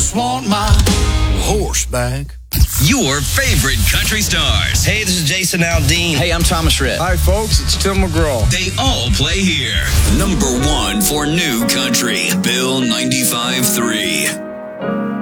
just want my horse back. Your favorite country stars. Hey, this is Jason Aldean. Hey, I'm Thomas Rhett. Hi, folks. It's Tim McGraw. They all play here. Number one for new country, Bill 95.3.